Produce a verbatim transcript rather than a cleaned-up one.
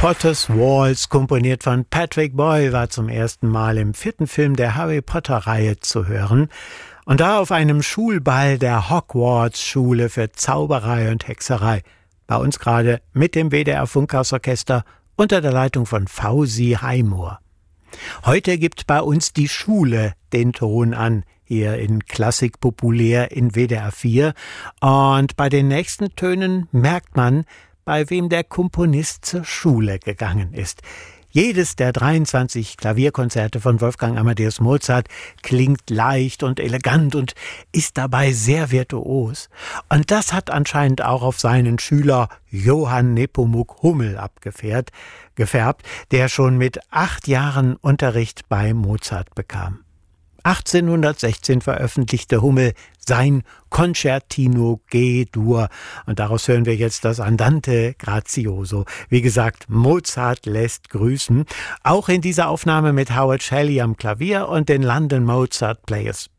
Potter's Waltz, komponiert von Patrick Boyle, war zum ersten Mal im vierten Film der Harry-Potter-Reihe zu hören. Und da auf einem Schulball der Hogwarts-Schule für Zauberei und Hexerei. Bei uns gerade mit dem W D R-Funkhausorchester unter der Leitung von Fausi Heimohr. Heute gibt bei uns die Schule den Ton an, hier in Klassik populär in W D R vier. Und bei den nächsten Tönen merkt man, bei wem der Komponist zur Schule gegangen ist. Jedes der dreiundzwanzig Klavierkonzerte von Wolfgang Amadeus Mozart klingt leicht und elegant und ist dabei sehr virtuos. Und das hat anscheinend auch auf seinen Schüler Johann Nepomuk Hummel abgefärbt, gefärbt, der schon mit acht Jahren Unterricht bei Mozart bekam. achtzehnhundertsechzehn veröffentlichte Hummel sein Concertino G-Dur und daraus hören wir jetzt das Andante Grazioso. Wie gesagt, Mozart lässt grüßen, auch in dieser Aufnahme mit Howard Shelley am Klavier und den London Mozart Players.